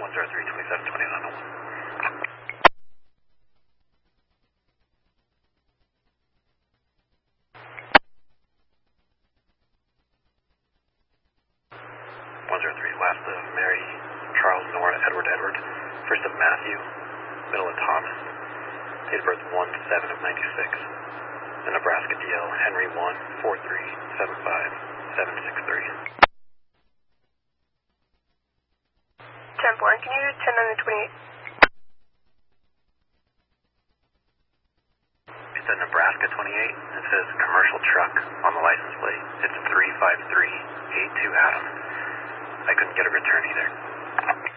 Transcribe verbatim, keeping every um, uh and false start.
one zero three, twenty-seven twenty nine oh one. one zero three, last of Mary, Charles, Nora, Edward, Edward, first of Matthew, middle of Thomas, date of birth one seven of ninety-six, the Nebraska D L, Henry one four three seven five seven six three. ten four, can you do ten nine twenty-eight? It's a Nebraska twenty-eight. It says commercial truck on the license plate. It's three five three eight two Adam. I couldn't get a return either.